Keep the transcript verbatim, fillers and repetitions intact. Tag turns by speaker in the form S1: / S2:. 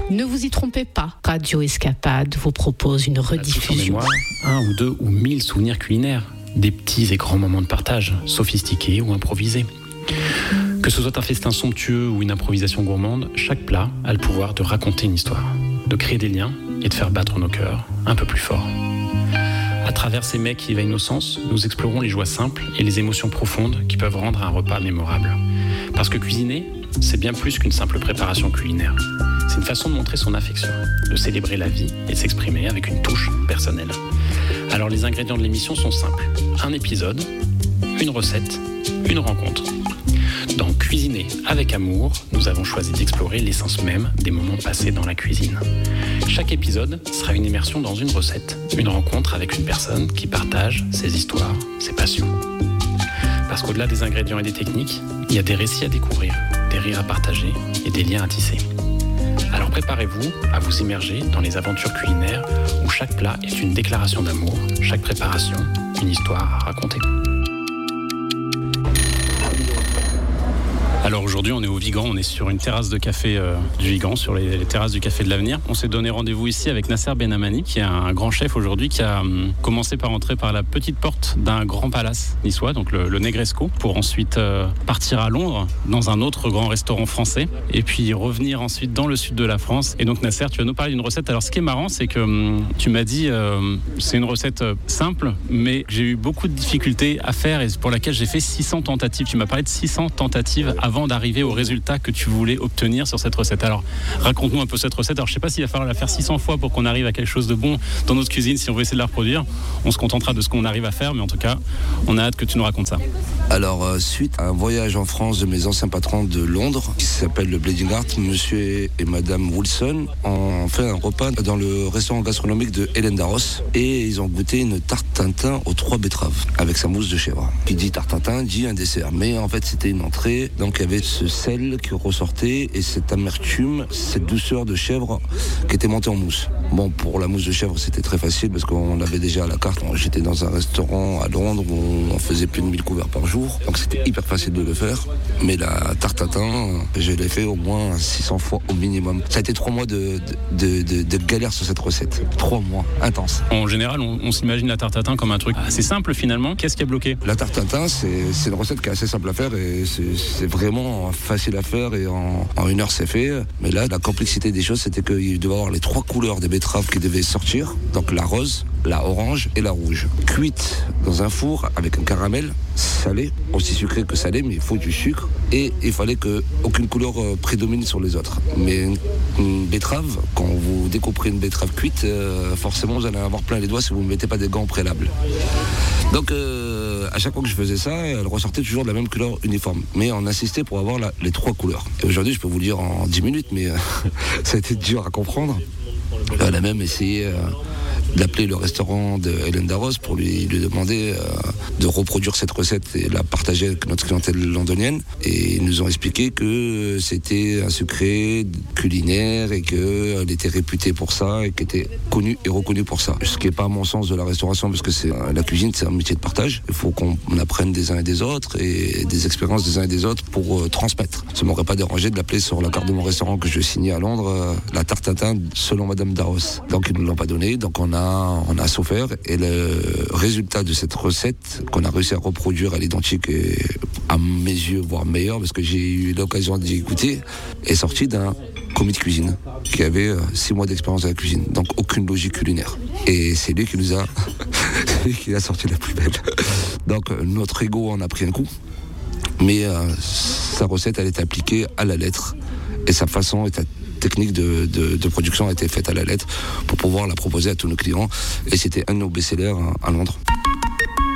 S1: Ne vous y trompez pas. Radio Escapade vous propose une rediffusion.
S2: Mémoire, un ou deux ou mille souvenirs culinaires. Des petits et grands moments de partage, sophistiqués ou improvisés. Que ce soit un festin somptueux ou une improvisation gourmande, chaque plat a le pouvoir de raconter une histoire, de créer des liens et de faire battre nos cœurs un peu plus fort. À travers ces mets qui éveillent nos sens, nous explorons les joies simples et les émotions profondes qui peuvent rendre un repas mémorable. Parce que cuisiner, c'est bien plus qu'une simple préparation culinaire. C'est une façon de montrer son affection, de célébrer la vie et de s'exprimer avec une touche personnelle. Alors les ingrédients de l'émission sont simples. Un épisode, une recette, une rencontre. Dans Cuisiner avec amour, nous avons choisi d'explorer l'essence même des moments passés dans la cuisine. Chaque épisode sera une immersion dans une recette, une rencontre avec une personne qui partage ses histoires, ses passions. Parce qu'au-delà des ingrédients et des techniques, il y a des récits à découvrir, des rires à partager et des liens à tisser. Alors préparez-vous à vous immerger dans les aventures culinaires où chaque plat est une déclaration d'amour, chaque préparation, une histoire à raconter. Alors aujourd'hui on est au Vigan, on est sur une terrasse de café euh, du Vigan, sur les, les terrasses du Café de l'Avenir. On s'est donné rendez-vous ici avec Nasser Benhamani, qui est un grand chef aujourd'hui, qui a hum, commencé par entrer par la petite porte d'un grand palace niçois, donc le, le Negresco, pour ensuite euh, partir à Londres, dans un autre grand restaurant français, et puis revenir ensuite dans le sud de la France. Et donc Nasser, tu vas nous parler d'une recette. Alors ce qui est marrant, c'est que hum, tu m'as dit, euh, c'est une recette simple, mais j'ai eu beaucoup de difficultés à faire et pour laquelle j'ai fait six cents tentatives. Tu m'as parlé de six cents tentatives avant d'arriver au résultat que tu voulais obtenir sur cette recette. Alors, raconte-nous un peu cette recette. Alors, je ne sais pas s'il va falloir la faire six cents fois pour qu'on arrive à quelque chose de bon dans notre cuisine. Si on veut essayer de la reproduire, on se contentera de ce qu'on arrive à faire, mais en tout cas, on a hâte que tu nous racontes ça.
S3: Alors, euh, suite à un voyage en France de mes anciens patrons de Londres, qui s'appelle le Bleeding Heart, monsieur et madame Wilson ont fait un repas dans le restaurant gastronomique de Hélène Darros et ils ont goûté une tarte Tintin aux trois betteraves avec sa mousse de chèvre. Qui dit tarte Tintin dit un dessert, mais en fait c'était une entrée, donc il y avait ce sel qui ressortait et cette amertume, cette douceur de chèvre qui était montée en mousse. Bon, pour la mousse de chèvre c'était très facile parce qu'on l'avait déjà à la carte. J'étais dans un restaurant à Londres où on faisait plus de mille couverts par jour, donc c'était hyper facile de le faire. Mais la tarte Tintin, je l'ai fait au moins six cents fois au minimum. Ça a été trois mois de, de, de, de galère sur cette recette. Trois mois, intense.
S2: En général, on, on s'imagine la tarte Tintin comme un truc assez simple finalement. Qu'est-ce qui a bloqué ?
S3: La tarte Tintin, c'est, c'est une recette qui est assez simple à faire et c'est, c'est vraiment facile à faire et en, en une heure c'est fait. Mais là, la complexité des choses, c'était qu'il devait avoir les trois couleurs des betteraves qui devaient sortir. Donc la rose, la orange et la rouge. Cuite dans un four avec un caramel salé, aussi sucré que salé, mais il faut du sucre. Et il fallait qu'aucune couleur prédomine sur les autres. Mais une, une betterave, quand vous découperez une betterave cuite, euh, forcément vous allez avoir plein les doigts si vous ne mettez pas des gants préalables. Donc euh, à chaque fois que je faisais ça, elle ressortait toujours de la même couleur uniforme. Mais on insistait pour avoir la, les trois couleurs. Et aujourd'hui, je peux vous le dire en dix minutes, mais euh, ça a été dur à comprendre. Elle a même essayé euh, d'appeler le restaurant de Hélène Darros pour lui, lui demander euh, de reproduire cette recette et la partager avec notre clientèle londonienne. Et ils nous ont expliqué que c'était un secret culinaire et qu'elle était réputée pour ça et qu'elle était connue et reconnue pour ça. Ce qui n'est pas à mon sens de la restauration, parce que c'est, la cuisine, c'est un métier de partage. Il faut qu'on apprenne des uns et des autres et des expériences des uns et des autres pour euh, transmettre. Ça ne m'aurait pas dérangé de l'appeler sur la carte de mon restaurant que je signais à Londres, euh, la tarte Tintin selon Madame Darros. Donc ils ne nous l'ont pas donné, donc on a on a souffert et le résultat de cette recette qu'on a réussi à reproduire à l'identique et à mes yeux voire meilleur parce que j'ai eu l'occasion d'y goûter est sorti d'un commis de cuisine qui avait euh, six mois d'expérience à la cuisine, donc aucune logique culinaire et c'est lui qui nous a c'est lui qui a sorti la plus belle. Donc euh, notre ego en a pris un coup, mais euh, sa recette elle est appliquée à la lettre et sa façon est à technique de, de, de production a été faite à la lettre pour pouvoir la proposer à tous nos clients et c'était un de nos best-sellers à Londres.